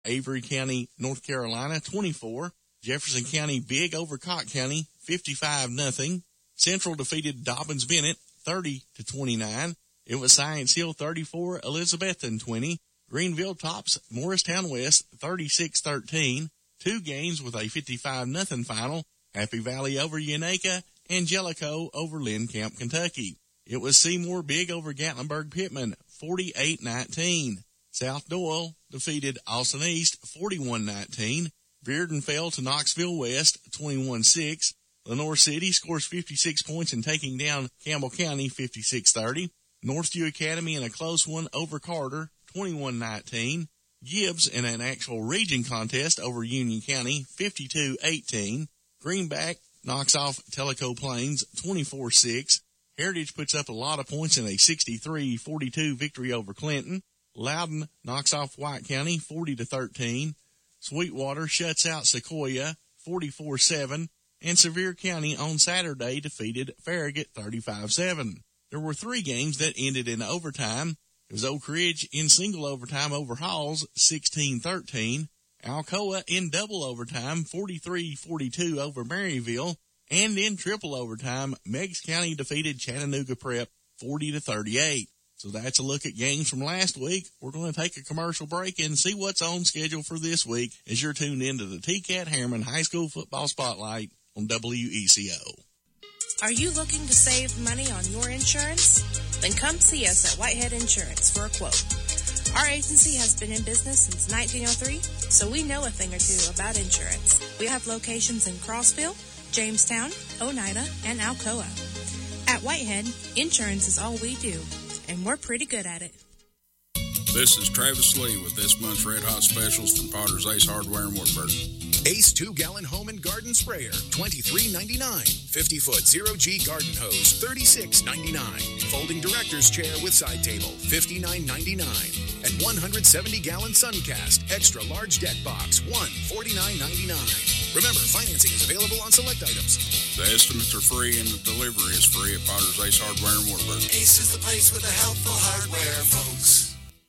Avery County, North Carolina, 24. Jefferson County big over Cott County, 55-0. Central defeated Dobbins Bennett, 30-29. It was Science Hill 34, Elizabethton 20. Greenville tops Morristown West, 36-13. Two games with a 55-0 final. Happy Valley over Unaka and Jellicoe over Lynn Camp, Kentucky. It was Seymour big over Gatlinburg Pittman, 48-19. South Doyle defeated Austin East, 41-19. Bearden fell to Knoxville West, 21-6. Lenore City scores 56 points in taking down Campbell County, 56-30. Northview Academy in a close one over Carter, 21-19. Gibbs in an actual region contest over Union County, 52-18. Greenback knocks off Tellico Plains, 24-6. Heritage puts up a lot of points in a 63-42 victory over Clinton. Loudon knocks off White County, 40-13. Sweetwater shuts out Sequoia, 44-7. And Sevier County on Saturday defeated Farragut, 35-7. There were three games that ended in overtime. It was Oak Ridge in single overtime over Halls, 16-13. Alcoa in double overtime, 43-42 over Maryville. And in triple overtime, Meigs County defeated Chattanooga Prep, 40-38. So that's a look at games from last week. We're going to take a commercial break and see what's on schedule for this week as you're tuned into the T-Cat Harriman High School Football Spotlight on WECO. Are you looking to save money on your insurance? Then come see us at Whitehead Insurance for a quote. Our agency has been in business since 1903, so we know a thing or two about insurance. We have locations in Crossville, Jamestown, Oneida, and Alcoa. At Whitehead, insurance is all we do, and we're pretty good at it. This is Travis Lee with this month's Red Hot Specials from Potter's Ace Hardware in Wartburg. Ace 2-gallon home and garden sprayer, $23.99. 50-foot zero-G garden hose, $36.99. Folding director's chair with side table, $59.99. And 170-gallon Suncast extra large deck box, $149.99. Remember, financing is available on select items. The estimates are free and the delivery is free at Potter's Ace Hardware in Wartburg. Ace is the place with the helpful hardware, folks.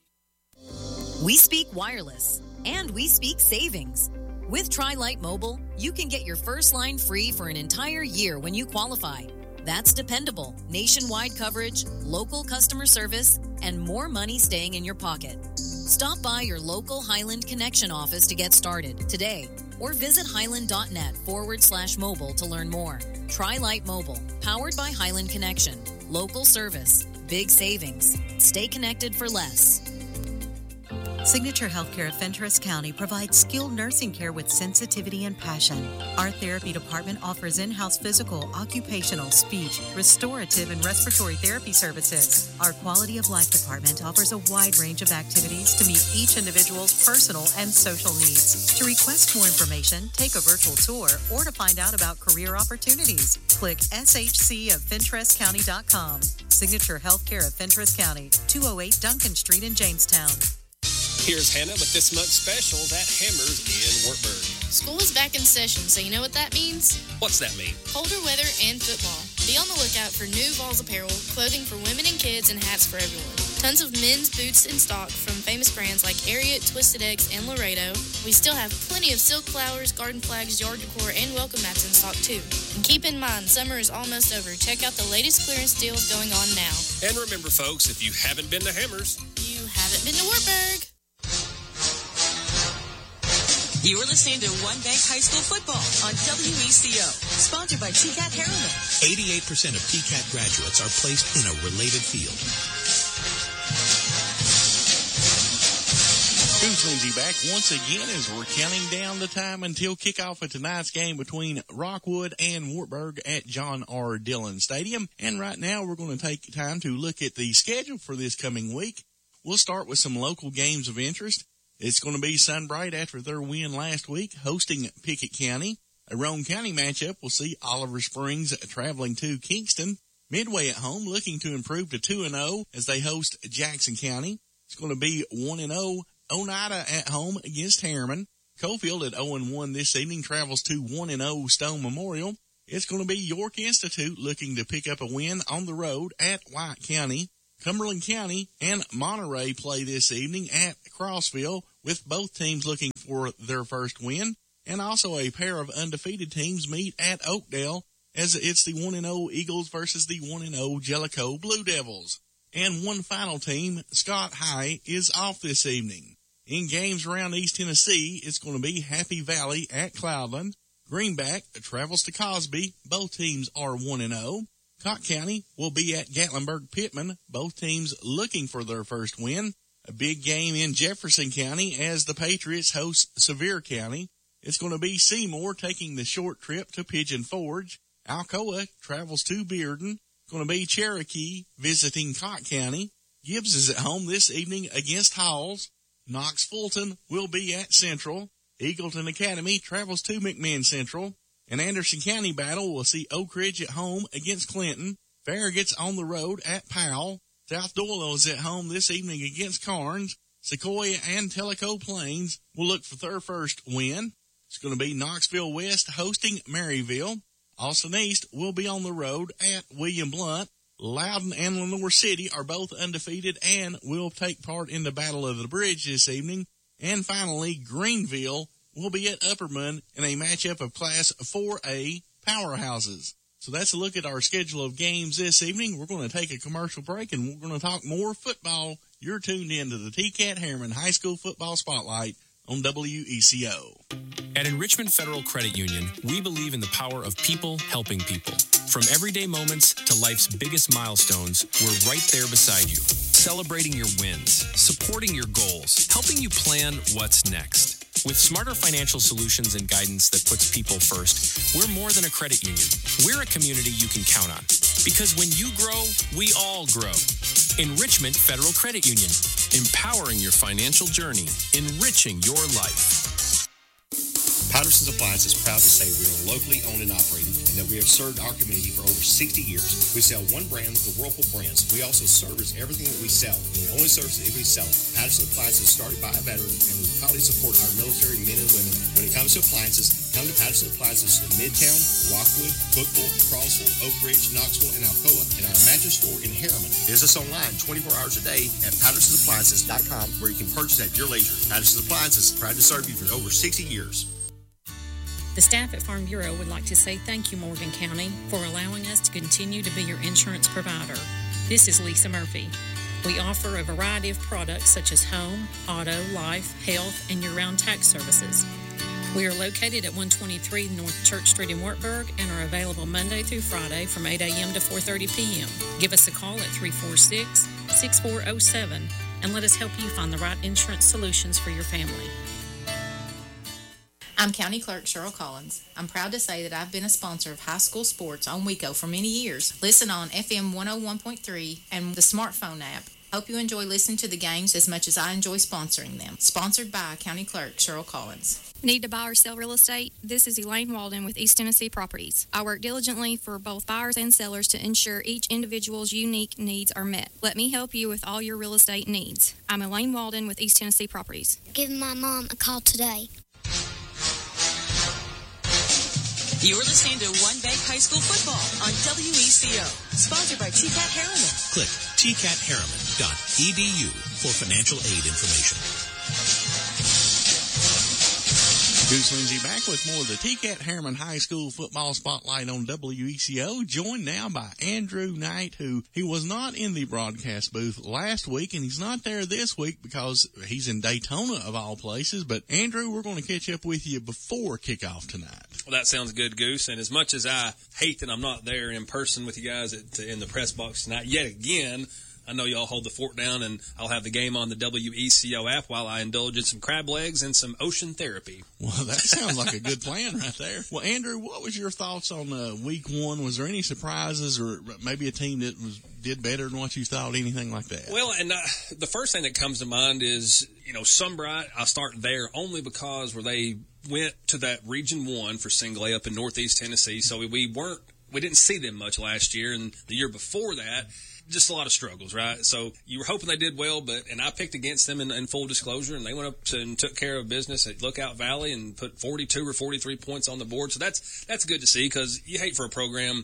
We speak wireless, and we speak savings. With Tri-Lite Mobile, you can get your first line free for an entire year when you qualify. That's dependable, nationwide coverage, local customer service, and more money staying in your pocket. Stop by your local Highland Connection office to get started today, or visit highland.net/mobile to learn more. Tri-Lite Mobile, powered by Highland Connection. Local service, big savings. Stay connected for less. Signature Healthcare of Fentress County provides skilled nursing care with sensitivity and passion. Our therapy department offers in-house physical, occupational, speech, restorative, and respiratory therapy services. Our quality of life department offers a wide range of activities to meet each individual's personal and social needs. To request more information, take a virtual tour, or to find out about career opportunities, click shcoffentresscounty.com. Signature Healthcare of Fentress County, 208 Duncan Street in Jamestown. Here's Hannah with this month's specials at Hammers in Wartburg. School is back in session, so you know what that means? What's that mean? Colder weather and football. Be on the lookout for new Vols apparel, clothing for women and kids, and hats for everyone. Tons of men's boots in stock from famous brands like Ariat, Twisted X, and Laredo. We still have plenty of silk flowers, garden flags, yard decor, and welcome mats in stock too. And keep in mind, summer is almost over. Check out the latest clearance deals going on now. And remember, folks, if you haven't been to Hammers, you haven't been to Wartburg. You are listening to One Bank High School Football on WECO, sponsored by T-Cat Harriman. 88% of T-Cat graduates are placed in a related field. Bruce Lindsay back once again as we're counting down the time until kickoff of tonight's game between Rockwood and Wartburg at John R. Dillon Stadium. And right now we're going to take time to look at the schedule for this coming week. We'll start with some local games of interest. It's going to be Sunbright after their win last week, hosting Pickett County. A Roane County matchup will see Oliver Springs traveling to Kingston. Midway at home looking to improve to 2-0 as they host Jackson County. It's going to be 1-0 Oneida at home against Harriman. Cofield at 0-1 this evening travels to 1-0 Stone Memorial. It's going to be York Institute looking to pick up a win on the road at White County. Cumberland County and Monterey play this evening at Crossville, with both teams looking for their first win. And also a pair of undefeated teams meet at Oakdale, as it's the 1-0 Eagles versus the 1-0 Jellicoe Blue Devils. And one final team, Scott High, is off this evening. In games around East Tennessee, it's going to be Happy Valley at Cloudland. Greenback travels to Cosby. Both teams are 1-0. Cott County will be at Gatlinburg-Pittman. Both teams looking for their first win. A big game in Jefferson County as the Patriots host Sevier County. It's going to be Seymour taking the short trip to Pigeon Forge. Alcoa travels to Bearden. It's going to be Cherokee visiting Cott County. Gibbs is at home this evening against Halls. Knox Fulton will be at Central. Eagleton Academy travels to McMinn Central. An Anderson County battle will see Oak Ridge at home against Clinton. Farragut's on the road at Powell. South Doyle is at home this evening against Carnes. Sequoia and Tellico Plains will look for their first win. It's going to be Knoxville West hosting Maryville. Austin East will be on the road at William Blount. Loudon and Lenore City are both undefeated and will take part in the Battle of the Bridge this evening. And finally, Greenville will be at Upperman in a matchup of Class 4A powerhouses. So that's a look at our schedule of games this evening. We're going to take a commercial break, and we're going to talk more football. You're tuned in to the T-Cat Harriman High School Football Spotlight on WECO. At Enrichment Federal Credit Union, we believe in the power of people helping people. From everyday moments to life's biggest milestones, we're right there beside you, celebrating your wins, supporting your goals, helping you plan what's next. With smarter financial solutions and guidance that puts people first, we're more than a credit union. We're a community you can count on. Because when you grow, we all grow. Enrichment Federal Credit Union. Empowering your financial journey. Enriching your life. Patterson's Appliance is proud to say we are locally owned and operated and that we have served our community for over 60 years. We sell one brand, the Whirlpool brands. We also service everything that we sell. We only service it if we sell it. Patterson Appliances is started by a veteran, and we proudly support our military men and women. When it comes to appliances, come to Patterson Appliances in Midtown, Rockwood, Cookville, Crossville, Oak Ridge, Knoxville, and Alcoa, and our mattress store in Harriman. Visit us online 24 hours a day at PattersonAppliances.com, where you can purchase at your leisure. Patterson Appliances, proud to serve you for over 60 years. The staff at Farm Bureau would like to say thank you, Morgan County, for allowing us to continue to be your insurance provider. This is Lisa Murphy. We offer a variety of products such as home, auto, life, health, and year-round tax services. We are located at 123 North Church Street in Wartburg and are available Monday through Friday from 8 a.m. to 4:30 p.m. Give us a call at 346-6407 and let us help you find the right insurance solutions for your family. I'm County Clerk Cheryl Collins. I'm proud to say that I've been a sponsor of high school sports on WECO for many years. Listen on FM 101.3 and the smartphone app. Hope you enjoy listening to the games as much as I enjoy sponsoring them. Sponsored by County Clerk Cheryl Collins. Need to buy or sell real estate? This is Elaine Walden with East Tennessee Properties. I work diligently for both buyers and sellers to ensure each individual's unique needs are met. Let me help you with all your real estate needs. I'm Elaine Walden with East Tennessee Properties. Give my mom a call today. You're listening to One Bank High School Football on WECO, sponsored by T-Cat Harriman. Click tcatharriman.edu for financial aid information. Goose Lindsay back with more of the T-Cat Harriman High School Football Spotlight on WECO, joined now by Andrew Knight, who he was not in the broadcast booth last week, and he's not there this week because he's in Daytona of all places. But Andrew, we're going to catch up with you before kickoff tonight. Well, that sounds good, Goose. And as much as I hate that I'm not there in person with you guys in the press box tonight, yet again, I know y'all hold the fort down, and I'll have the game on the WECO app while I indulge in some crab legs and some ocean therapy. Well, that sounds like a good plan right there. Well, Andrew, what was your thoughts on week one? Was there any surprises or maybe a team that did better than what you thought, anything like that? Well, and the first thing that comes to mind is, Sunbright. I'll start there only because where they went to that Region 1 for single A up in Northeast Tennessee, so we didn't see them much last year, and the year before that, just a lot of struggles, right? So you were hoping they did well, and I picked against them in full disclosure, and they went up and took care of business at Lookout Valley and put 42 or 43 points on the board. So that's good to see, because you hate for a program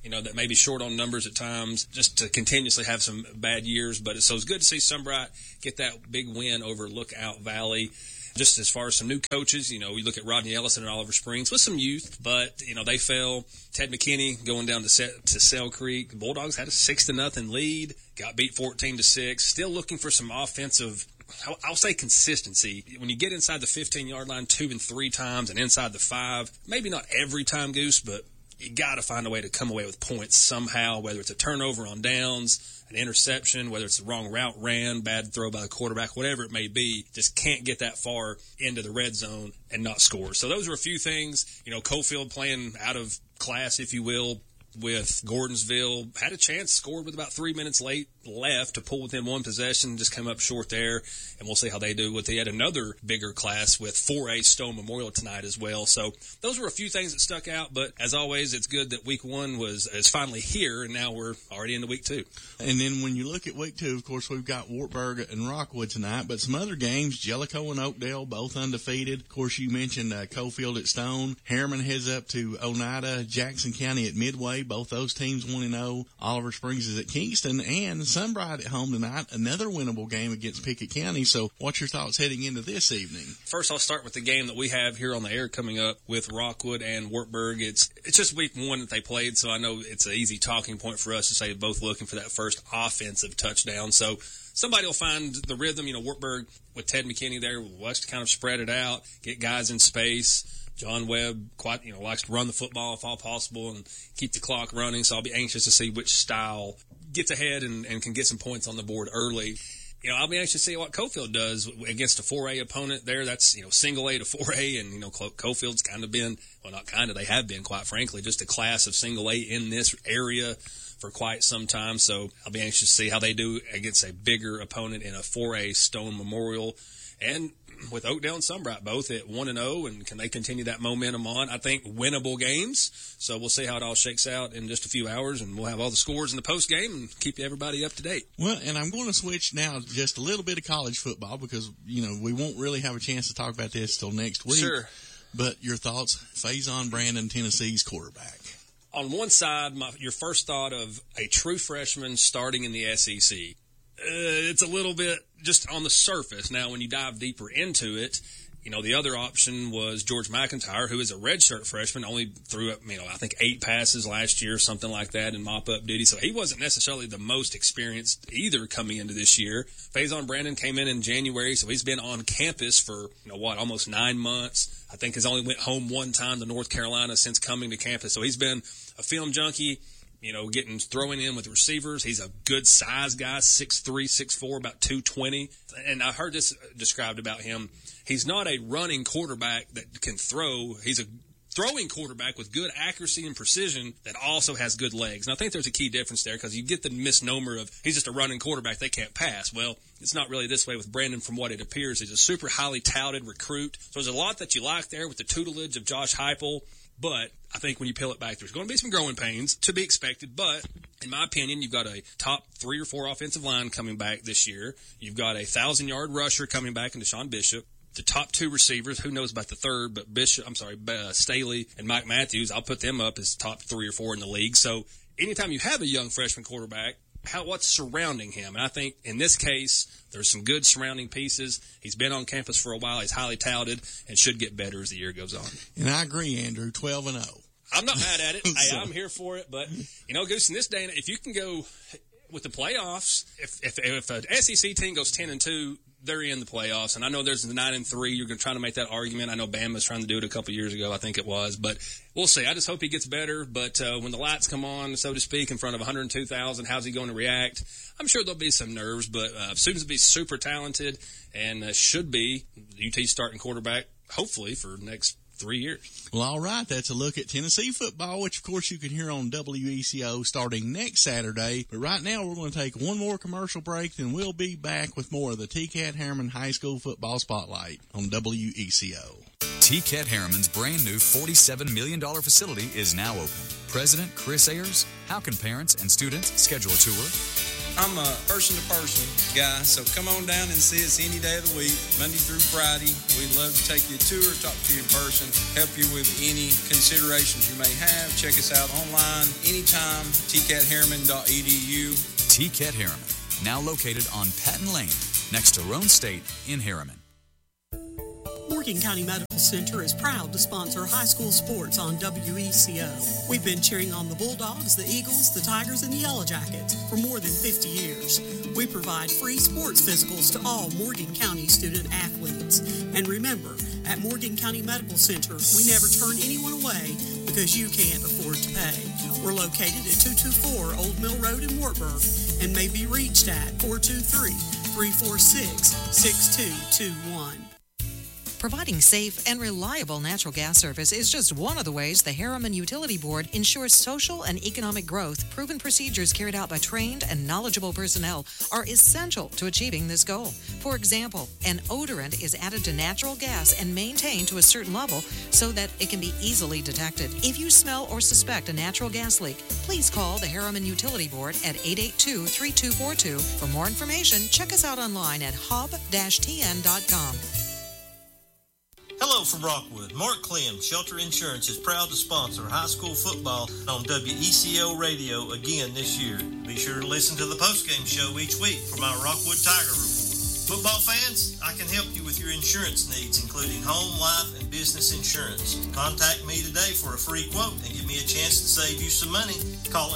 that may be short on numbers at times, just to continuously have some bad years. But it's good to see Sunbright get that big win over Lookout Valley. Just as far as some new coaches, we look at Rodney Ellison and Oliver Springs with some youth, but, they fell. Ted McKinney going down to Sale Creek. The Bulldogs had a 6-0 lead, got beat 14-6. Still looking for some offensive, I'll say, consistency. When you get inside the 15-yard line 2 and 3 times and inside the 5, maybe not every time, Goose, but you got to find a way to come away with points somehow, whether it's a turnover on downs, an interception, whether it's the wrong route ran, bad throw by the quarterback, whatever it may be. Just can't get that far into the red zone and not score. So those are a few things. Cofield playing out of class, if you will, with Gordonsville. Had a chance, scored with about 3 minutes left to pull within one possession, just come up short there, and we'll see how they do with yet another bigger class with 4A Stone Memorial tonight as well. So those were a few things that stuck out, but as always, it's good that week 1 is finally here, and now we're already into week 2. And then when you look at week 2, of course, we've got Wartburg and Rockwood tonight, but some other games, Jellicoe and Oakdale, both undefeated. Of course, you mentioned Cofield at Stone. Harriman heads up to Oneida, Jackson County at Midway. Both those teams 1-0. Oliver Springs is at Kingston, and Sunbright at home tonight. Another winnable game against Pickett County. So what's your thoughts heading into this evening? First, I'll start with the game that we have here on the air coming up with Rockwood and Wartburg. It's just week 1 that they played, so I know it's an easy talking point for us to say both looking for that first offensive touchdown. So somebody will find the rhythm. Wartburg with Ted McKinney there wants to kind of spread it out, get guys in space. John Webb likes to run the football if all possible and keep the clock running. So I'll be anxious to see which style gets ahead and can get some points on the board early. I'll be anxious to see what Cofield does against a 4A opponent there. That's, single A to 4A. And, Cofield's kind of been, well, not kind of, they have been, quite frankly, just a class of single A in this area for quite some time. So I'll be anxious to see how they do against a bigger opponent in a 4A Stone Memorial. And with Oakdale and Sunbright both at 1-0, and can they continue that momentum on? I think winnable games. So we'll see how it all shakes out in just a few hours, and we'll have all the scores in the post game and keep everybody up to date. Well, and I'm going to switch now just a little bit of college football because, we won't really have a chance to talk about this till next week. Sure. But your thoughts, Faison Brandon, Tennessee's quarterback. On one side, your first thought of a true freshman starting in the SEC. It's a little bit just on the surface. Now, when you dive deeper into it, the other option was George McIntyre, who is a redshirt freshman, only threw up, I think 8 passes last year, something like that, in mop-up duty. So he wasn't necessarily the most experienced either coming into this year. Faison Brandon came in January, so he's been on campus for, almost 9 months. I think has only went home one time to North Carolina since coming to campus. So he's been a film junkie. Throwing in with receivers. He's a good size guy, 6'3", 6'4", about 220. And I heard this described about him. He's not a running quarterback that can throw. He's a throwing quarterback with good accuracy and precision that also has good legs. And I think there's a key difference there because you get the misnomer of he's just a running quarterback, they can't pass. Well, it's not really this way with Brandon from what it appears. He's a super highly touted recruit. So there's a lot that you like there with the tutelage of Josh Heupel. But I think when you peel it back, there's going to be some growing pains to be expected. But in my opinion, you've got a top 3 or 4 offensive line coming back this year. You've got a 1,000-yard rusher coming back in Deshaun Bishop. The top 2 receivers, who knows about the third, but Staley and Mike Matthews, I'll put them up as top 3 or 4 in the league. So anytime you have a young freshman quarterback, what's surrounding him? And I think in this case, there's some good surrounding pieces. He's been on campus for a while. He's highly touted and should get better as the year goes on. And I agree, Andrew, 12-0. I'm not mad at it. Hey, I'm here for it. But, Goose, in this day, if you can go with the playoffs, if an SEC team goes 10-2, they're in the playoffs. And I know there's the 9-3. You're going to try to make that argument. I know Bama's trying to do it a couple years ago, I think it was. But we'll see. I just hope he gets better. But when the lights come on, so to speak, in front of 102,000, how's he going to react? I'm sure there'll be some nerves, but students will be super talented and should be UT's starting quarterback, hopefully, for the next 3 years. Well, all right. That's a look at Tennessee football, which, of course, you can hear on WECO starting next Saturday. But right now, we're going to take one more commercial break, then we'll be back with more of the T-Cat Harriman High School Football Spotlight on WECO. T-Cat Harriman's brand new $47 million facility is now open. President Chris Ayers, how can parents and students schedule a tour? I'm a person-to-person guy, so come on down and see us any day of the week, Monday through Friday. We'd love to take you a tour, talk to you in person, help you with any considerations you may have. Check us out online anytime, tcatharriman.edu. TCAT Harriman, now located on Patton Lane, next to Roan State in Harriman. Morgan County Medical Center is proud to sponsor high school sports on WECO. We've been cheering on the Bulldogs, the Eagles, the Tigers, and the Yellow Jackets for more than 50 years. We provide free sports physicals to all Morgan County student athletes. And remember, at Morgan County Medical Center, we never turn anyone away because you can't afford to pay. We're located at 224 Old Mill Road in Wartburg and may be reached at 423-346-6221. Providing safe and reliable natural gas service is just one of the ways the Harriman Utility Board ensures social and economic growth. Proven procedures carried out by trained and knowledgeable personnel are essential to achieving this goal. For example, an odorant is added to natural gas and maintained to a certain level so that it can be easily detected. If you smell or suspect a natural gas leak, please call the Harriman Utility Board at 882-3242. For more information, check us out online at hob-tn.com. Hello from Rockwood. Mark Clem, Shelter Insurance, is proud to sponsor high school football on WECO Radio again this year. Be sure to listen to the postgame show each week for my Rockwood Tiger Report. Football fans, I can help you with your insurance needs, including home, life, and business insurance. Contact me today for a free quote and give me a chance to save you some money. Call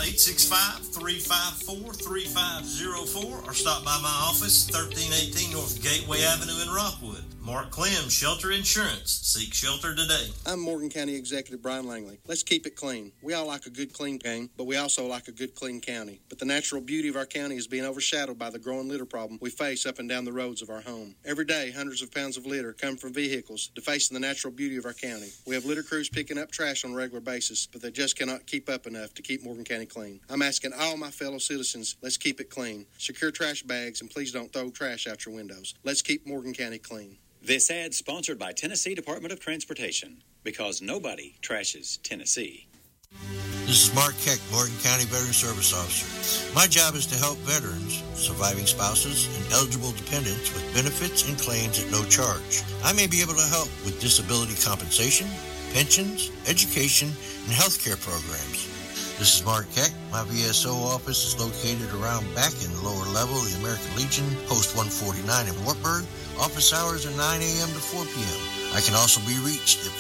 865-354-3504 or stop by my office, 1318 North Gateway Avenue in Rockwood. Mark Clem, Shelter Insurance. Seek shelter today. I'm Morgan County Executive Brian Langley. Let's keep it clean. We all like a good, clean game, but we also like a good, clean county. But the natural beauty of our county is being overshadowed by the growing litter problem we face up and down the roads of our home. Every day, hundreds of pounds of litter come from vehicles, defacing the natural beauty of our county. We have litter crews picking up trash on a regular basis, but they just cannot keep up enough to keep Morgan County clean. I'm asking all my fellow citizens, let's keep it clean. Secure trash bags, and please don't throw trash out your windows. Let's keep Morgan County clean. This ad sponsored by Tennessee Department of Transportation, because nobody trashes Tennessee. This is Mark Keck, Morgan County Veteran Service Officer. My job is to help veterans, surviving spouses, and eligible dependents with benefits and claims at no charge. I may be able to help with disability compensation, pensions, education, and health care programs. This is Mark Keck. My VSO office is located around back in the lower level of the American Legion, Post 149 in Wartburg. Office hours are 9 a.m. to 4 p.m. I can also be reached at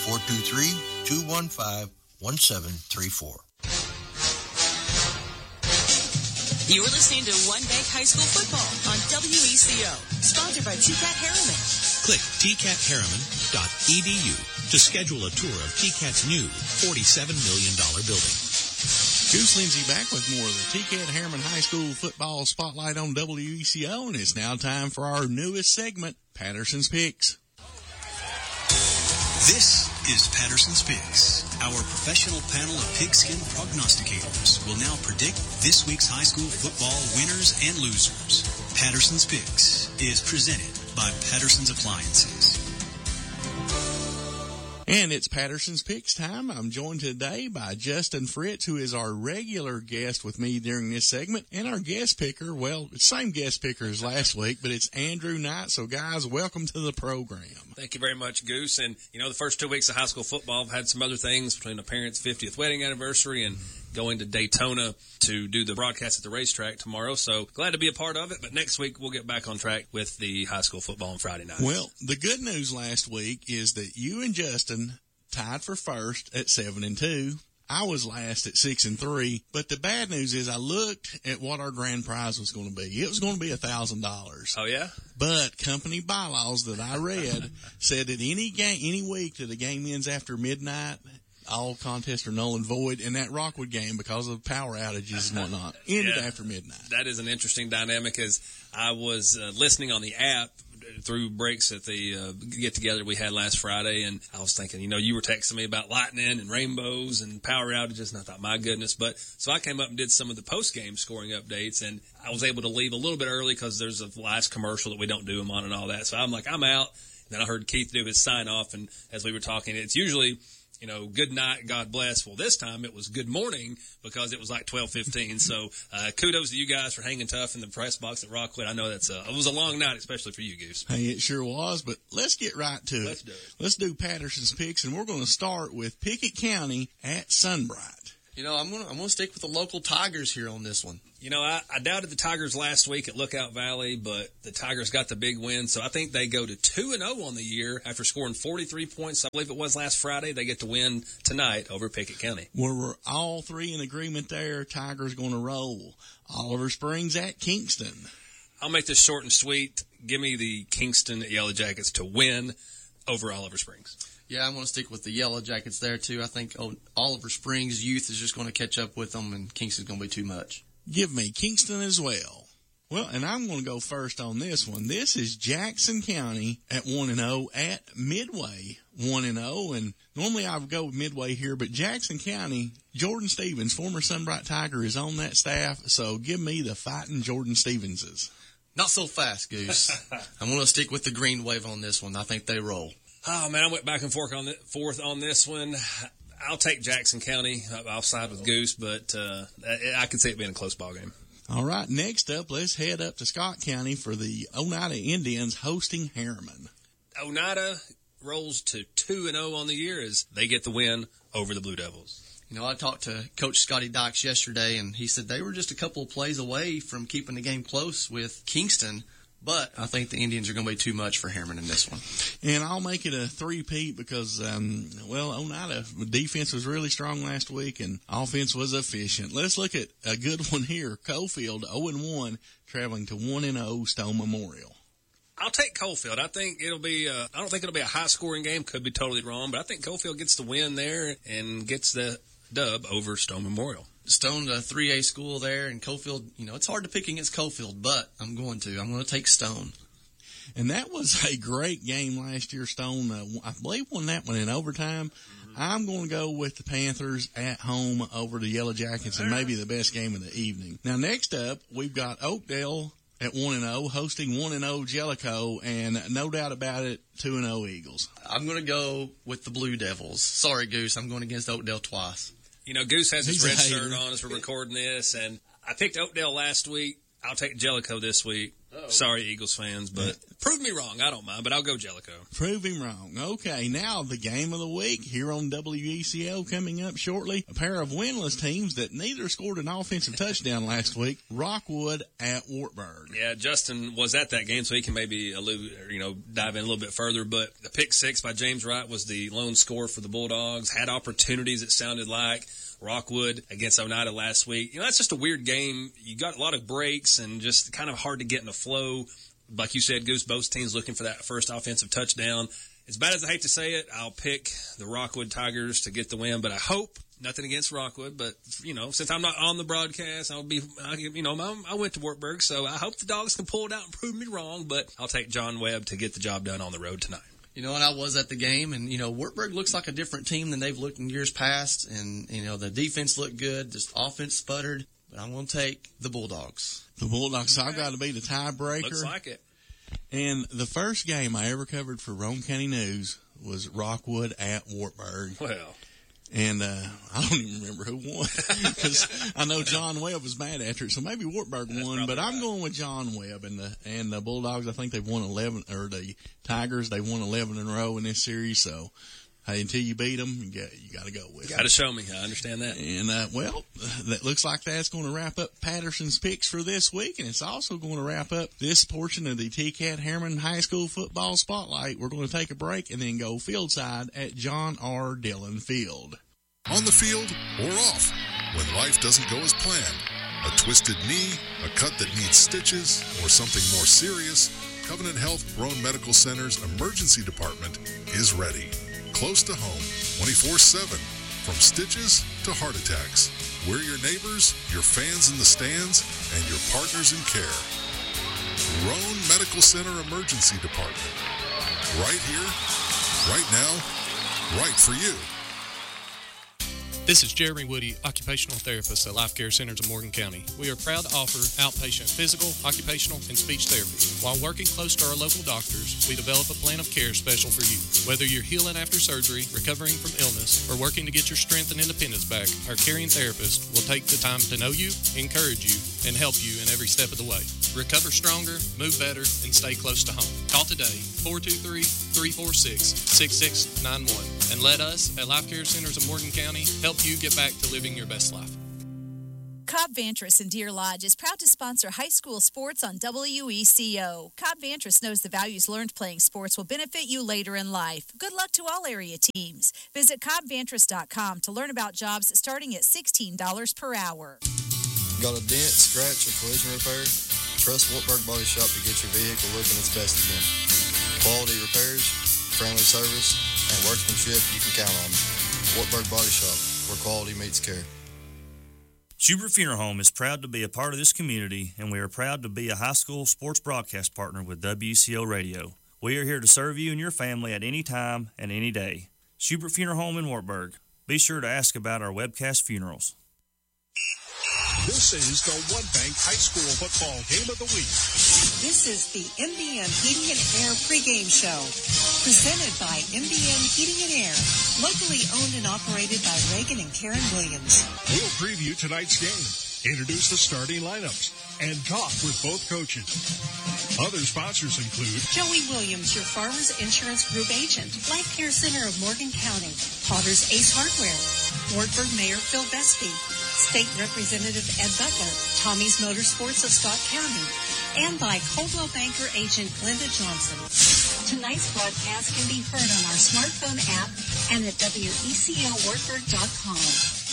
423-215-1734. You're listening to One Bank High School Football on WECO, sponsored by TCAT Harriman. Click tcatharriman.edu to schedule a tour of TCAT's new $47 million building. Goose Lindsay back with more of the TCAT Harriman High School Football Spotlight on WECO, and it's now time for our newest segment, Patterson's Picks. This is Patterson's Picks. Our professional panel of pigskin prognosticators will now predict this week's high school football winners and losers. Patterson's Picks is presented by Patterson's Appliances. And it's Patterson's Picks time. I'm joined today by Justin Fritz, who is our regular guest with me during this segment. And our guest picker, well, same guest picker as last week, but it's Andrew Knight. So, guys, welcome to the program. Thank you very much, Goose. And, the first 2 weeks of high school football, I've had some other things between the parents' 50th wedding anniversary and going to Daytona to do the broadcast at the racetrack tomorrow. So glad to be a part of it. But next week, we'll get back on track with the high school football on Friday night. Well, the good news last week is that you and Justin tied for first at 7-2. I was last at 6-3. But the bad news is I looked at what our grand prize was going to be. It was going to be $1,000. Oh, yeah? But company bylaws that I read said that any week that a game ends after midnight, all contests are null and void, and that Rockwood game, because of power outages and whatnot, ended after midnight. That is an interesting dynamic, as I was listening on the app through breaks at the get-together we had last Friday, and I was thinking, you were texting me about lightning and rainbows and power outages, and I thought, my goodness. So I came up and did some of the post-game scoring updates, and I was able to leave a little bit early because there's a last commercial that we don't do them on and all that. So I'm like, I'm out. And then I heard Keith do his sign-off, and as we were talking, it's usually good night, God bless. Well, this time it was good morning because it was like 12:15. So kudos to you guys for hanging tough in the press box at Rockwood. I know it was a long night, especially for you, Goose. Hey, it sure was, but let's get right to Let's do it. Let's do Patterson's picks, and we're going to start with Pickett County at Sunbright. I'm gonna stick with the local Tigers here on this one. I doubted the Tigers last week at Lookout Valley, but the Tigers got the big win, so I think they go to 2-0 on the year after scoring 43 points. I believe it was last Friday. They get to win tonight over Pickett County. Well, we're all three in agreement there. Tigers going to roll. Oliver Springs at Kingston. I'll make this short and sweet. Give me the Kingston Yellow Jackets to win over Oliver Springs. Yeah, I'm going to stick with the Yellow Jackets there, too. I think Oliver Springs' youth is just going to catch up with them, and Kingston's going to be too much. Give me Kingston as well. Well, and I'm going to go first on this one. This is Jackson County at 1-0 at Midway 1-0. And normally I would go with Midway here, but Jackson County, Jordan Stevens, former Sunbright Tiger, is on that staff. So give me the fighting Jordan Stevenses. Not so fast, Goose. I'm going to stick with the Green Wave on this one. I think they roll. Oh, man, I went back and forth on this one. I'll take Jackson County. I'll side with Goose, but I could see it being a close ball game. All right, next up, let's head up to Scott County for the Oneida Indians hosting Harriman. Oneida rolls to 2-0 on the year as they get the win over the Blue Devils. I talked to Coach Scotty Dykes yesterday, and he said they were just a couple of plays away from keeping the game close with Kingston. But I think the Indians are going to be too much for Harriman in this one. And I'll make it a three-peat because, Oneida defense was really strong last week and offense was efficient. Let's look at a good one here. Cofield 0-1, traveling to 1-0 Stone Memorial. I'll take Cofield. I think it'll be. I don't think it'll be a high-scoring game. Could be totally wrong, but I think Cofield gets the win there and gets the dub over Stone Memorial. Stone, a 3A school there, and Cofield, it's hard to pick against Cofield, but I'm going to take Stone. And that was a great game last year. Stone, I believe, won that one in overtime. Mm-hmm. I'm going to go with the Panthers at home over the Yellow Jackets, and maybe the best game of the evening. Now, next up, we've got Oakdale at 1-0, hosting 1-0 Jellicoe, and no doubt about it, 2-0 Eagles. I'm going to go with the Blue Devils. Sorry, Goose, I'm going against Oakdale twice. Goose has his red shirt on as we're recording this, and I picked Oakdale last week. I'll take Jellicoe this week. Uh-oh. Sorry, Eagles fans, but prove me wrong. I don't mind, but I'll go Jellicoe. Prove him wrong. Okay, now the game of the week here on WECO coming up shortly. A pair of winless teams that neither scored an offensive touchdown last week. Rockwood at Wartburg. Yeah, Justin was at that game, so he can maybe dive in a little bit further. But the pick six by James Wright was the lone score for the Bulldogs. Had opportunities, it sounded like. Rockwood against Oneida last week. That's just a weird game. You got a lot of breaks and just kind of hard to get in the flow. Like you said, Goose, both teams looking for that first offensive touchdown. As bad as I hate to say it, I'll pick the Rockwood Tigers to get the win, but I hope, nothing against Rockwood, but, since I'm not on the broadcast, I went to Wartburg, so I hope the Dogs can pull it out and prove me wrong, but I'll take John Webb to get the job done on the road tonight. And I was at the game, and, Wartburg looks like a different team than they've looked in years past. And, the defense looked good. The offense sputtered. But I'm going to take the Bulldogs. The Bulldogs. So I've got to be the tiebreaker. Looks like it. And the first game I ever covered for Rome County News was Rockwood at Wartburg. Well. And I don't even remember who won because I know John Webb was mad after it. So maybe Wartburg won, but I'm going with John Webb and the Bulldogs. I think they've won 11, or the Tigers, they won 11 in a row in this series. So, hey, until you beat them, you got to go with it. Got to show me. I understand that. And, that looks like that's going to wrap up Patterson's picks for this week. And it's also going to wrap up this portion of the TCAT Harriman High School Football Spotlight. We're going to take a break and then go field side at John R. Dillon Field. On the field or off, when life doesn't go as planned, a twisted knee, a cut that needs stitches, or something more serious, Covenant Health Roan Medical Center's emergency department is ready. Close to home, 24/7, from stitches to heart attacks. We're your neighbors, your fans in the stands, and your partners in care. Roan Medical Center Emergency Department. Right here, right now, right for you. This is Jeremy Woody, occupational therapist at Life Care Centers of Morgan County. We are proud to offer outpatient physical, occupational, and speech therapy. While working close to our local doctors, we develop a plan of care special for you. Whether you're healing after surgery, recovering from illness, or working to get your strength and independence back, our caring therapist will take the time to know you, encourage you, and help you in every step of the way. Recover stronger, move better, and stay close to home. Call today, 423-346-6691, and let us at Life Care Centers of Morgan County help you get back to living your best life. Cobb Vantris in Deer Lodge is proud to sponsor high school sports on WECO. Cobb Vantris knows the values learned playing sports will benefit you later in life. Good luck to all area teams. Visit CobbVantris.com to learn about jobs starting at $16 per hour. Got a dent, scratch, or collision repair? Trust Wartburg Body Shop to get your vehicle looking its best again. Quality repairs, friendly service, and workmanship you can count on. Wartburg Body Shop, where quality meets care. Schubert Funeral Home is proud to be a part of this community, and we are proud to be a high school sports broadcast partner with WCO Radio. We are here to serve you and your family at any time and any day. Schubert Funeral Home in Wartburg. Be sure to ask about our webcast funerals. This is the One Bank High School Football Game of the Week. This is the MBM Heating and Air pregame show, presented by MBM Heating and Air, locally owned and operated by Reagan and Karen Williams. We'll preview tonight's game, introduce the starting lineups, and talk with both coaches. Other sponsors include Joey Williams, your Farmers Insurance Group agent, Life Care Center of Morgan County, Potter's Ace Hardware, Wartburg Mayor Phil Vespi, State Representative Ed Butler, Tommy's Motorsports of Scott County, and by Coldwell Banker agent Glenda Johnson. Tonight's broadcast can be heard on our smartphone app and at WECOWartburg.com.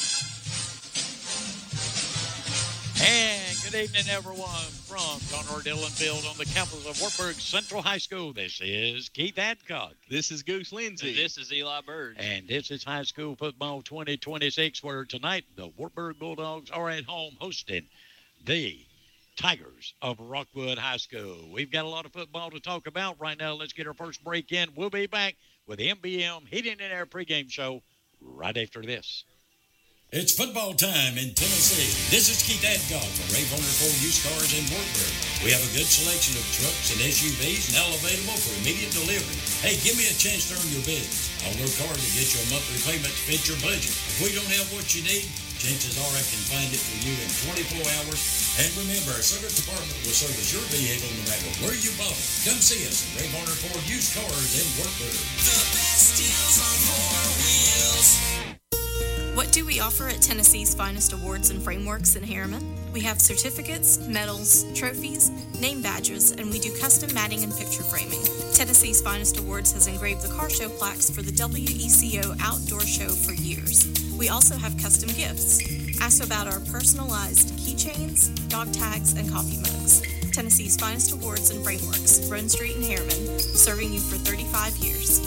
And good evening, everyone, from Conroe Dillon Field on the campus of Wartburg Central High School. This is Keith Adcock. This is Goose Lindsay. And this is Eli Bird. And this is High School Football 2026, where tonight the Wartburg Bulldogs are at home hosting the Tigers of Rockwood High School. We've got a lot of football to talk about right now. Let's get our first break in. We'll be back with the MBM Heating and Air pregame show right after this. It's football time in Tennessee. This is Keith Adcock from Ray Bonner Ford Used Cars in Wartburg. We have a good selection of trucks and SUVs now available for immediate delivery. Hey, give me a chance to earn your business. I'll work hard to get you a monthly payment to fit your budget. If we don't have what you need, chances are I can find it for you in 24 hours. And remember, our service department will service your vehicle no matter where you bought it. Come see us at Ray Bonner Ford Used Cars in Wartburg. The best deals on four wheels. What do we offer at Tennessee's Finest Awards and Frameworks in Harriman? We have certificates, medals, trophies, name badges, and we do custom matting and picture framing. Tennessee's Finest Awards has engraved the car show plaques for the WECO Outdoor Show for years. We also have custom gifts. Ask about our personalized keychains, dog tags, and coffee mugs. Tennessee's Finest Awards and Frameworks, Run Street in Harriman, serving you for 35 years.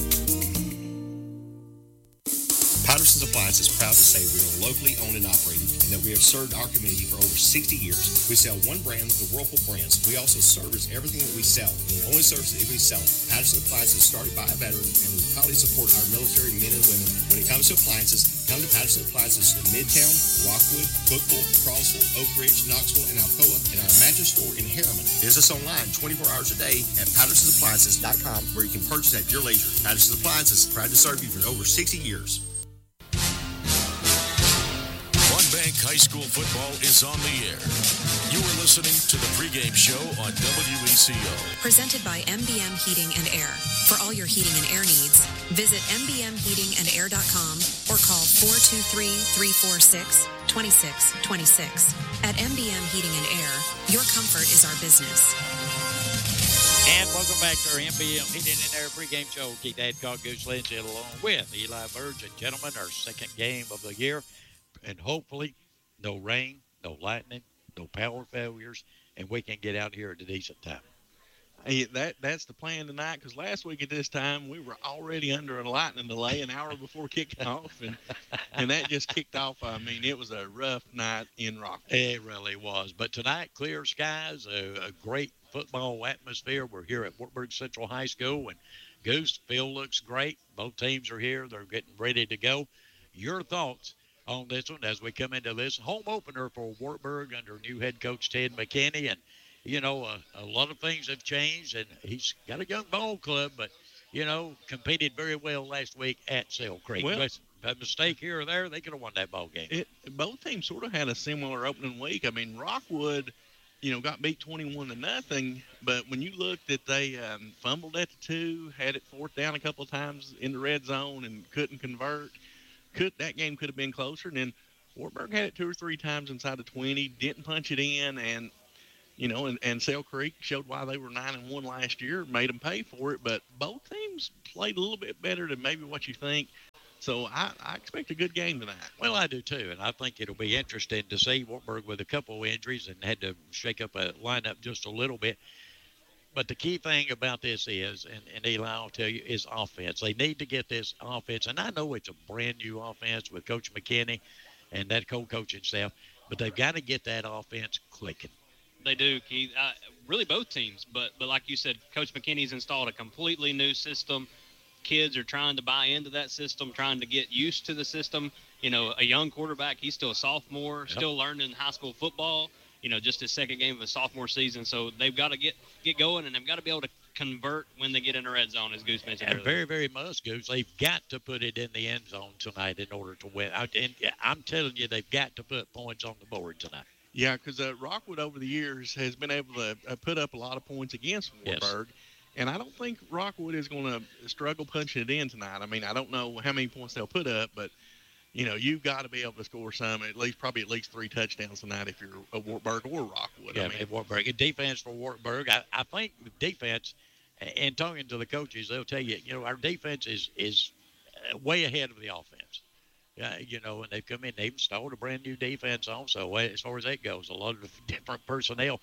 Patterson's Appliance is proud to say we are locally owned and operated and that we have served our community for over 60 years. We sell one brand, the Whirlpool brands. We also service everything that we sell. We only service it if we sell it. Patterson's Appliance is started by a veteran, and we proudly support our military men and women. When it comes to appliances, come to Patterson's Appliances in Midtown, Rockwood, Cookville, Crossville, Oak Ridge, Knoxville, and Alcoa, and our mattress store in Harriman. Visit us online 24 hours a day at Patterson'sAppliances.com, where you can purchase at your leisure. Patterson's Appliances, proud to serve you for over 60 years. Bank High School football is on the air. You are listening to the pregame show on WECO. Presented by MBM Heating and Air. For all your heating and air needs, visit mbmheatingandair.com or call 423-346-2626. At MBM Heating and Air, your comfort is our business. And welcome back to our MBM Heating and Air pregame show. Keith Adcock, Goose Lindsay, along with Eli Burge. And gentlemen, our second game of the year. And hopefully, no rain, no lightning, no power failures, and we can get out here at a decent time. Hey, that's the plan tonight, because last week at this time, we were already under a lightning delay an hour before kickoff, and that just kicked off. I mean, it was a rough night in Rockville. It really was. But tonight, clear skies, a great football atmosphere. We're here at Wartburg Central High School, and Goose, field looks great. Both teams are here. They're getting ready to go. Your thoughts on this one as we come into this home opener for Wartburg under new head coach Ted McKinney. And, a lot of things have changed, and he's got a young ball club, but, competed very well last week at Sale Creek. Well, but a mistake here or there, they could have won that ball game. Both teams sort of had a similar opening week. I mean, Rockwood, got beat 21-0, but when you looked that they fumbled at the 2, had it fourth down a couple of times in the red zone and couldn't convert, that game could have been closer. And then Wartburg had it 2 or 3 times inside the 20, didn't punch it in, and and Sale Creek showed why they were 9-1 last year, made them pay for it. But both teams played a little bit better than maybe what you think. So I expect a good game tonight. Well, I do too, and I think it'll be interesting to see Wartburg with a couple of injuries and had to shake up a lineup just a little bit. But the key thing about this is, and Eli, I'll tell you, is offense. They need to get this offense, and I know it's a brand-new offense with Coach McKinney and that co-coaching staff, but they've got to get that offense clicking. They do, Keith. Really both teams, but like you said, Coach McKinney's installed a completely new system. Kids are trying to buy into that system, trying to get used to the system. A young quarterback, he's still a sophomore, still learning high school football, just his second game of his sophomore season. So they've got to get going, and they've got to be able to convert when they get in the red zone, as Goose mentioned earlier. Very, very much, Goose. They've got to put it in the end zone tonight in order to win. And I'm telling you, they've got to put points on the board tonight. Yeah, because Rockwood over the years has been able to put up a lot of points against Wartburg. Yes. And I don't think Rockwood is going to struggle punching it in tonight. I mean, I don't know how many points they'll put up, but, you've got to be able to score some, probably at least 3 touchdowns tonight if you're a Wartburg or Rockwood. Yeah, Wartburg. Defense for Wartburg, I think the defense, and talking to the coaches, they'll tell you, our defense is way ahead of the offense. And they've come in, they've installed a brand new defense also, as far as that goes. A lot of different personnel.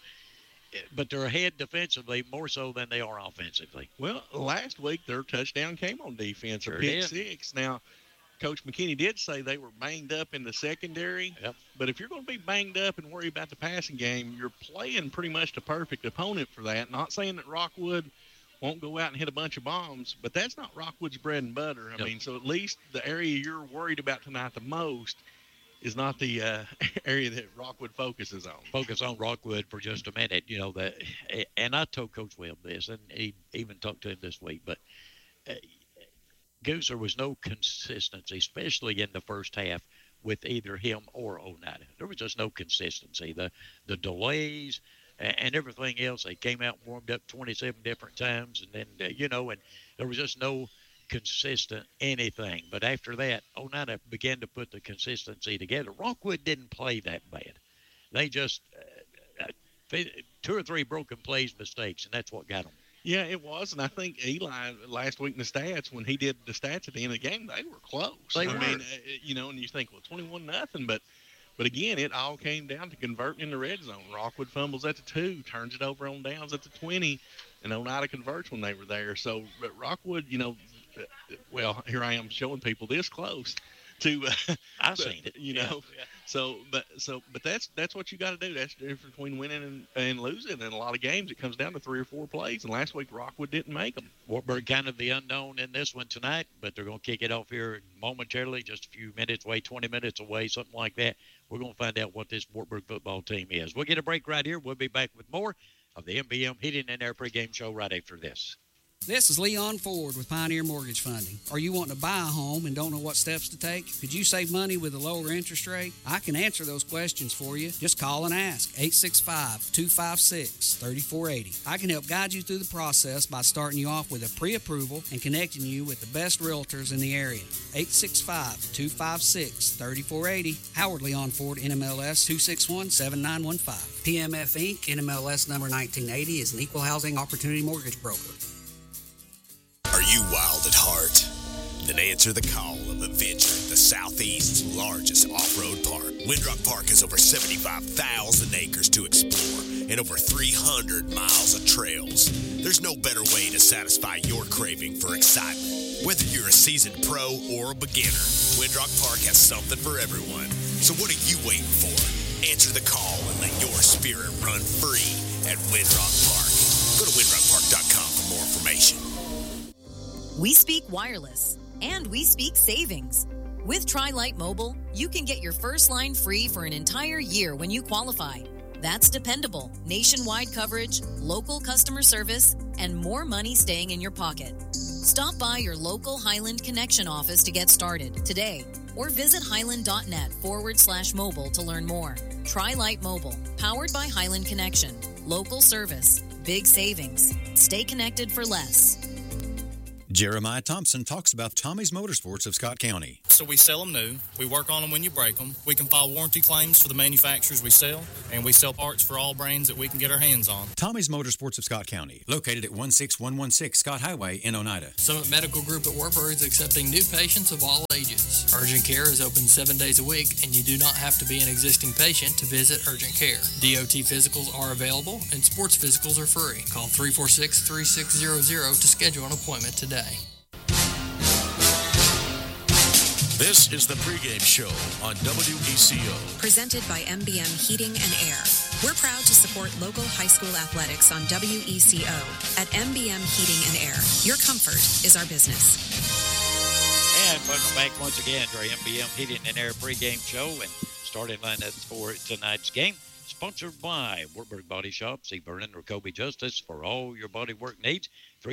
But they're ahead defensively more so than they are offensively. Well, last week their touchdown came on defense, a pick 6. Now, Coach McKinney did say they were banged up in the secondary. Yep. But if you're going to be banged up and worry about the passing game, you're playing pretty much the perfect opponent for that. Not saying that Rockwood won't go out and hit a bunch of bombs, but that's not Rockwood's bread and butter. I mean, so at least the area you're worried about tonight the most is not the area that Rockwood focuses on. Focus on Rockwood for just a minute. And I told Coach Webb this, and he even talked to him this week, but Goose, there was no consistency, especially in the first half, with either him or Oneida. There was just no consistency. The delays and everything else, they came out and warmed up 27 different times, and then, and there was just no consistent anything. But after that, Oneida began to put the consistency together. Rockwood didn't play that bad. They just 2 or 3 broken plays, mistakes, and that's what got them. Yeah, it was, and I think Eli last week in the stats, when he did the stats at the end of the game, they were close. I mean, and you think, well, 21-0, but again, it all came down to converting in the red zone. Rockwood fumbles at the 2, turns it over on downs at the 20, and Oneida converts when they were there. So, but Rockwood, well, here I am showing people this close to. I've seen it. Yeah. So, but that's what you got to do. That's the difference between winning and losing. In a lot of games, it comes down to 3 or 4 plays. And last week, Rockwood didn't make them. Wartburg kind of the unknown in this one tonight, but they're going to kick it off here momentarily, just a few minutes away, 20 minutes away, something like that. We're going to find out what this Wartburg football team is. We'll get a break right here. We'll be back with more of the MBM Heating and Air pregame show right after this. This is Leon Ford with Pioneer Mortgage Funding. Are you wanting to buy a home and don't know what steps to take? Could you save money with a lower interest rate? I can answer those questions for you. Just call and ask. 865-256-3480. I can help guide you through the process by starting you off with a pre-approval and connecting you with the best realtors in the area. 865-256-3480. Howard Leon Ford, NMLS 261-7915. PMF Inc., NMLS number 1980, is an equal housing opportunity mortgage broker. Are you wild at heart? Then answer the call of Adventure, the Southeast's largest off-road park. Windrock Park has over 75,000 acres to explore and over 300 miles of trails. There's no better way to satisfy your craving for excitement. Whether you're a seasoned pro or a beginner, Windrock Park has something for everyone. So what are you waiting for? Answer the call and let your spirit run free at Windrock Park. Go to windrockpark.com for more information. We speak wireless, and we speak savings. With Tri-Lite Mobile, you can get your first line free for an entire year when you qualify. That's dependable, nationwide coverage, local customer service, and more money staying in your pocket. Stop by your local Highland Connection office to get started today, or visit highland.net/mobile to learn more. Tri-Lite Mobile, powered by Highland Connection. Local service, big savings. Stay connected for less. Jeremiah Thompson talks about Tommy's Motorsports of Scott County. So we sell them new. We work on them when you break them. We can file warranty claims for the manufacturers we sell, and we sell parts for all brands that we can get our hands on. Tommy's Motorsports of Scott County, located at 16116 Scott Highway in Oneida. Summit Medical Group at Wartburg is accepting new patients of all ages. Urgent Care is open 7 days a week, and you do not have to be an existing patient to visit Urgent Care. DOT physicals are available, and sports physicals are free. Call 346-3600 to schedule an appointment today. This is the pregame show on WECO. Presented by MBM Heating and Air. We're proud to support local high school athletics on WECO. At MBM Heating and Air, your comfort is our business. And welcome back once again to our MBM Heating and Air pregame show. And starting lineup for tonight's game, sponsored by Wartburg Body Shop. See Vernon or Kobe Justice for all your body work needs.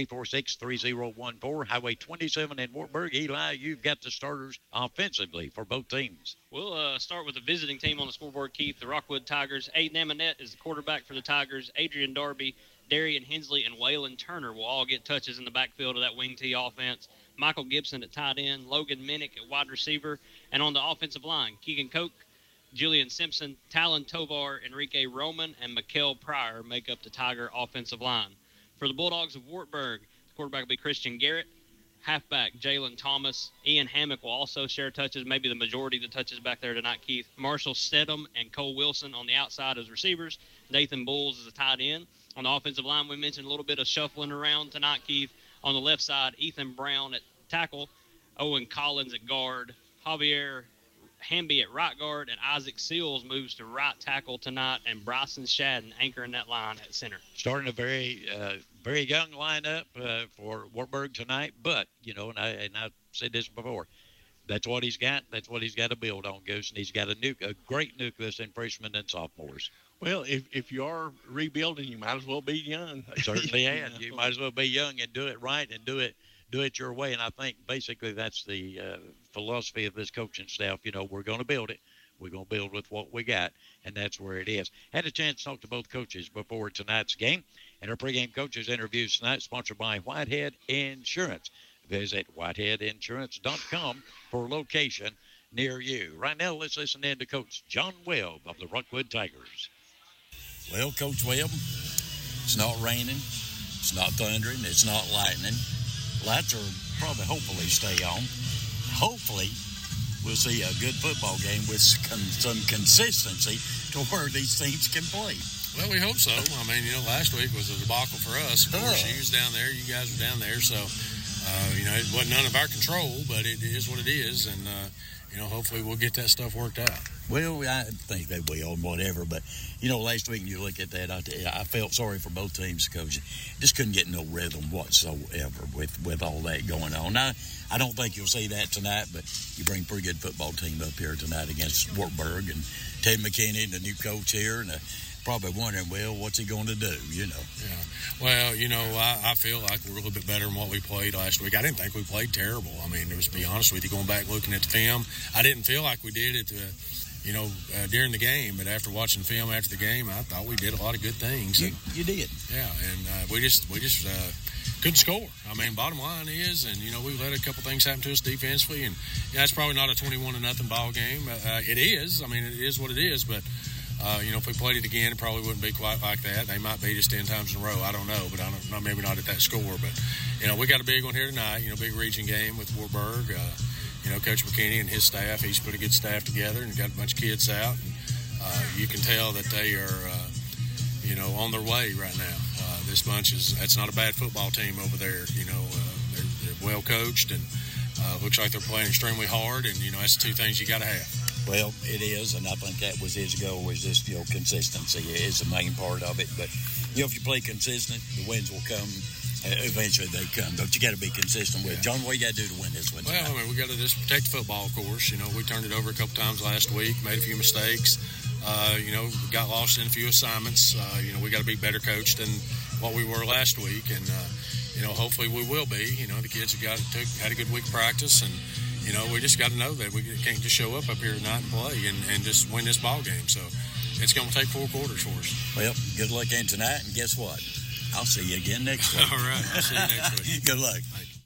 346-3014, Highway 27 in Wartburg. Eli, you've got the starters offensively for both teams. We'll start with the visiting team on the scoreboard, Keith, the Rockwood Tigers. Aiden Amonette is the quarterback for the Tigers. Adrian Darby, Darian Hensley, and Waylon Turner will all get touches in the backfield of that wing T offense. Michael Gibson at tight end, Logan Minnick at wide receiver, and on the offensive line, Keegan Koch, Julian Simpson, Talon Tovar, Enrique Roman, and Mikkel Pryor make up the Tiger offensive line. For the Bulldogs of Wartburg, the quarterback will be Christian Garrett. Halfback, Jalen Thomas. Ian Hammock will also share touches, maybe the majority of the touches back there tonight, Keith. Marshall Stedham and Cole Wilson on the outside as receivers. Nathan Bulls is a tight end. On the offensive line, we mentioned a little bit of shuffling around tonight, Keith. On the left side, Ethan Brown at tackle. Owen Collins at guard. Javier Hamby at right guard, and Isaac Seals moves to right tackle tonight, and Bryson Shadden anchoring that line at center. Starting a very young lineup for Wartburg tonight, but, and I said this before, that's what he's got. That's what he's got to build on, Goose, and he's got a great nucleus in freshmen and sophomores. Well, if you are rebuilding, you might as well be young. Certainly, you might as well be young and do it right and do it your way. And I think basically that's the philosophy of this coaching staff. We're going to build it. We're going to build with what we got, and that's where it is. Had a chance to talk to both coaches before tonight's game, and our pregame coaches interviews tonight sponsored by Whitehead Insurance. Visit whiteheadinsurance.com for a location near you. Right now, let's listen in to Coach John Webb of the Rockwood Tigers. Well, Coach Webb, it's not raining, it's not thundering, it's not lightning. Lights are probably hopefully stay on. Hopefully, we'll see a good football game with some consistency to where these teams can play. Well, we hope so. I mean, last week was a debacle for us. Of course, you was down there, you guys were down there, so, it wasn't none of our control, but it is what it is, and, hopefully we'll get that stuff worked out. Well, I think they will and whatever, but, last week you look at that, I felt sorry for both teams because just couldn't get no rhythm whatsoever with all that going on. Now, I don't think you'll see that tonight, but you bring a pretty good football team up here tonight against Wartburg, and Ted McKinney, the new coach here, and probably wondering, well, what's he going to do, Yeah. Well, I feel like we're a little bit better than what we played last week. I didn't think we played terrible. I mean, to be honest with you, going back looking at the film, I didn't feel like we did it, during the game. But after watching the film after the game, I thought we did a lot of good things. You did. Yeah, and we just couldn't score. I mean, bottom line is, and, we let a couple things happen to us defensively, and it's probably not a 21-0 ball game. It is. I mean, it is what it is, but if we played it again, it probably wouldn't be quite like that. They might beat us 10 times in a row. I don't know, but maybe not at that score. But, we got a big one here tonight, big region game with Wartburg. Coach McKinney and his staff, he's put a good staff together and got a bunch of kids out. And you can tell that they are, on their way right now. This bunch that's not a bad football team over there. They're well coached and looks like they're playing extremely hard. And, that's the two things you got to have. Well, it is, and I think that was his goal, was just, consistency is the main part of it. But, if you play consistent, the wins will come eventually they come. But you got to be consistent with it. John, what you got to do to win this one? Well, I mean, we got to just protect the football, of course. You know, we turned it over a couple times last week, made a few mistakes. You know, got lost in a few assignments. You know, we got to be better coached than what we were last week, and you know, hopefully we will be. You know, the kids have had a good week of practice, and you know, we just got to know that we can't just show up here tonight and play and just win this ball game. So it's going to take 4 quarters for us. Well, good luck in tonight, and guess what? I'll see you again next week. All right, I'll see you next week. Good luck.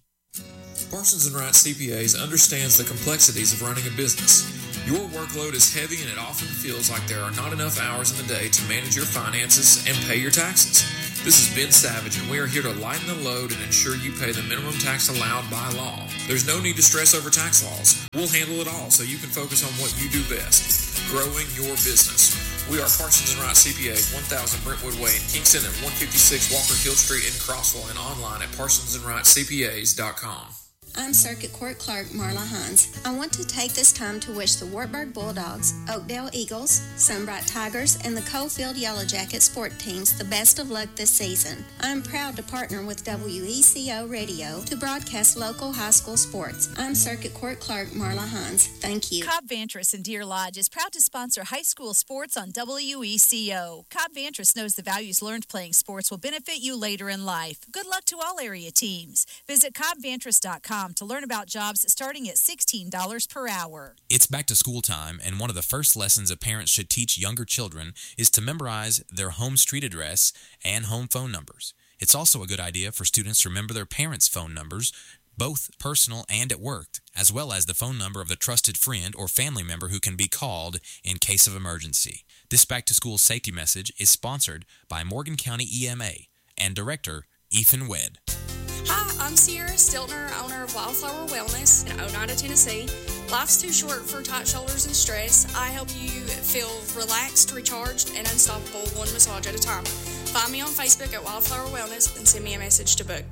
Parsons & Wright CPAs understands the complexities of running a business. Your workload is heavy, and it often feels like there are not enough hours in the day to manage your finances and pay your taxes. This is Ben Savage, and we are here to lighten the load and ensure you pay the minimum tax allowed by law. There's no need to stress over tax laws. We'll handle it all so you can focus on what you do best, growing your business. We are Parsons & Wright CPAs, 1000 Brentwood Way in Kingston and 156 Walker Hill Street in Crossville, and online at parsonsandwrightcpas.com. I'm Circuit Court Clerk Marla Hines. I want to take this time to wish the Wartburg Bulldogs, Oakdale Eagles, Sunbright Tigers, and the Coalfield Yellow Jacket sport teams the best of luck this season. I'm proud to partner with WECO Radio to broadcast local high school sports. I'm Circuit Court Clerk Marla Hines. Thank you. Cobb Vantris in Deer Lodge is proud to sponsor high school sports on WECO. Cobb Vantris knows the values learned playing sports will benefit you later in life. Good luck to all area teams. Visit CobbVantris.com to learn about jobs starting at $16 per hour. It's back to school time, and one of the first lessons a parent should teach younger children is to memorize their home street address and home phone numbers. It's also a good idea for students to remember their parents' phone numbers, both personal and at work, as well as the phone number of the trusted friend or family member who can be called in case of emergency. This back-to-school safety message is sponsored by Morgan County EMA and Director Ethan Wedd. Hi, I'm Sierra Stiltner, owner of Wildflower Wellness in Oneida, Tennessee. Life's too short for tight shoulders and stress. I help you feel relaxed, recharged, and unstoppable one massage at a time. Find me on Facebook at Wildflower Wellness and send me a message to book.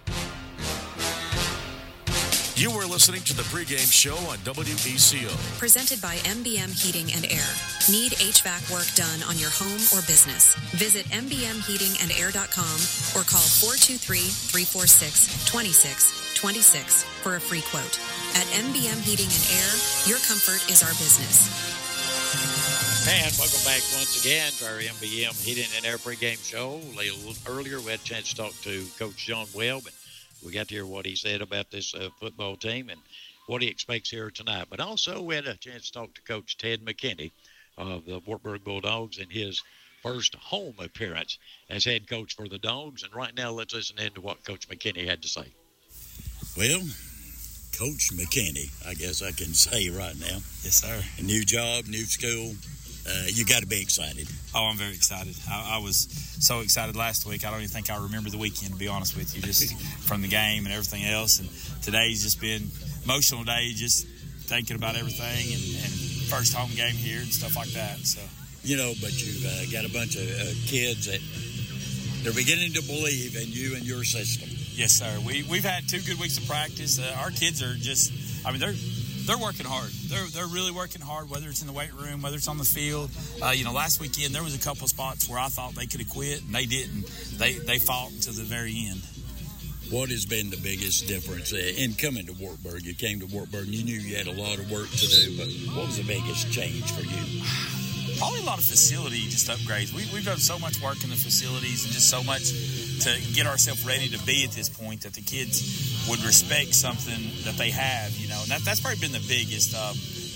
You were listening to the pregame show on WECO. Presented by MBM Heating and Air. Need HVAC work done on your home or business? Visit mbmheatingandair.com or call 423-346-2626 for a free quote. At MBM Heating and Air, your comfort is our business. And welcome back once again to our MBM Heating and Air pregame show. A little earlier, we had a chance to talk to Coach John Webb, and we got to hear what he said about this football team and what he expects here tonight. But also, we had a chance to talk to Coach Ted McKinney of the Wartburg Bulldogs in his first home appearance as head coach for the Dogs. And right now, let's listen in to what Coach McKinney had to say. Well, Coach McKinney, I guess I can say right now. Yes, sir. A new job, new school. You got to be excited. Oh, I'm very excited. I was so excited last week. I don't even think I remember the weekend, to be honest with you, just from the game and everything else. And today's just been emotional day, just thinking about everything and first home game here and stuff like that. So, you know, but you've got a bunch of kids that they're beginning to believe in you and your system. Yes, sir. We've had 2 good weeks of practice. Our kids are just, I mean, they're working hard. They're really working hard, whether it's in the weight room, whether it's on the field. Last weekend there was a couple of spots where I thought they could have quit, and they didn't. They fought until the very end. What has been the biggest difference in coming to Wartburg? You came to Wartburg and you knew you had a lot of work to do, but what was the biggest change for you? Probably a lot of facility just upgrades. We've done so much work in the facilities and just so much to get ourselves ready to be at this point that the kids would respect something that they have, and that's probably been the biggest. I'll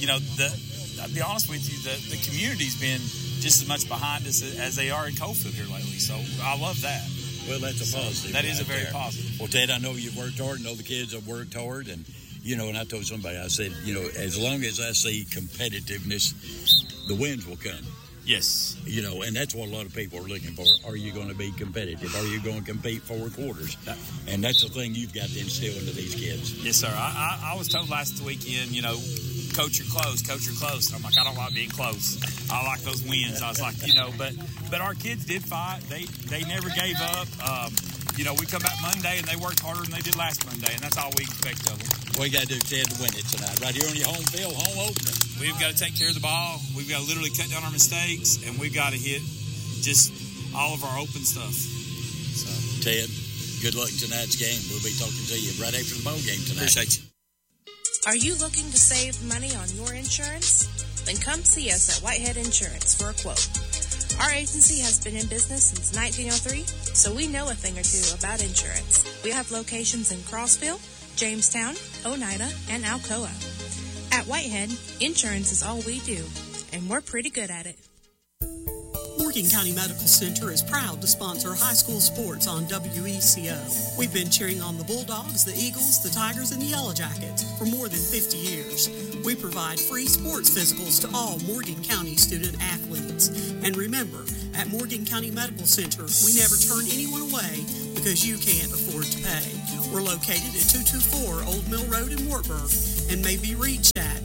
be honest with you, the community's been just as much behind us as they are in Coalfield here lately, so I love that. Well, that's a positive. That is a very positive. Well, Ted, I know you've worked hard. I know the kids have worked hard, and and I told somebody, I said, as long as I see competitiveness, the wins will come. Yes. And that's what a lot of people are looking for. Are you going to be competitive? Are you going to compete 4 quarters? And that's the thing you've got to instill into these kids. Yes, sir. I was told last weekend, coach, you're close. And I'm like, I don't like being close. I like those wins. I was like, but our kids did fight. They never gave up. We come back Monday and they worked harder than they did last Monday, and that's all we expect of them. What you got to do, Ted, to win it tonight? Right here on your home field, home opener. We've got to take care of the ball. We've got to literally cut down our mistakes, and we've got to hit just all of our open stuff. So, Ted, Good luck in tonight's game. We'll be talking to you right after the ball game tonight. Appreciate you. Are you looking to save money on your insurance? Then come see us at Whitehead Insurance for a quote. Our agency has been in business since 1903, so we know a thing or two about insurance. We have locations in Crossville, Jamestown, Oneida, and Alcoa. At Whitehead, insurance is all we do, and we're pretty good at it. Morgan County Medical Center is proud to sponsor high school sports on WECO. We've been cheering on the Bulldogs, the Eagles, the Tigers, and the Yellow Jackets for more than 50 years. We provide free sports physicals to all Morgan County student athletes. And remember, at Morgan County Medical Center, we never turn anyone away because you can't afford to pay. We're located at 224 Old Mill Road in Wartburg and may be reached at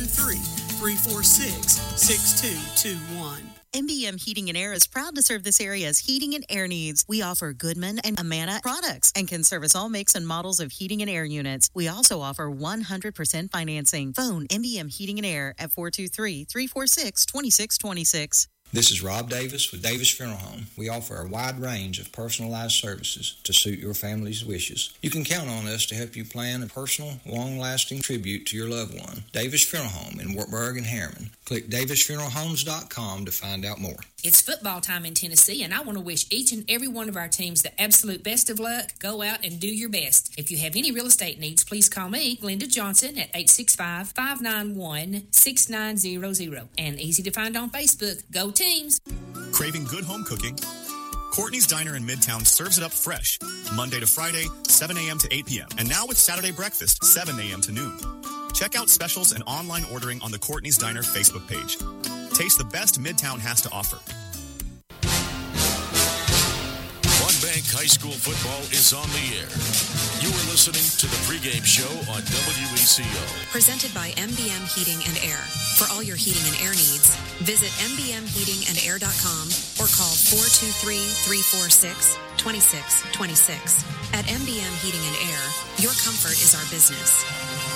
423-346-6221. MBM Heating and Air is proud to serve this area's heating and air needs. We offer Goodman and Amana products and can service all makes and models of heating and air units. We also offer 100% financing. Phone MBM Heating and Air at 423-346-2626. This is Rob Davis with Davis Funeral Home. We offer a wide range of personalized services to suit your family's wishes. You can count on us to help you plan a personal, long-lasting tribute to your loved one. Davis Funeral Home in Wartburg and Harriman. Click DavisFuneralHomes.com to find out more. It's football time in Tennessee, and I want to wish each and every one of our teams the absolute best of luck. Go out and do your best. If you have any real estate needs, please call me, Glenda Johnson, at 865-591-6900. And easy to find on Facebook. Go Teams! Craving good home cooking? Courtney's Diner in Midtown serves it up fresh, Monday to Friday, 7 a.m. to 8 p.m. And now with Saturday breakfast, 7 a.m. to noon. Check out specials and online ordering on the Courtney's Diner Facebook page. Taste the best Midtown has to offer. One Bank High School football is on the air. You are listening to the pregame show on WECO. Presented by MBM Heating and Air. For all your heating and air needs, visit mbmheatingandair.com or call 423-346-2626. At MBM Heating and Air, your comfort is our business.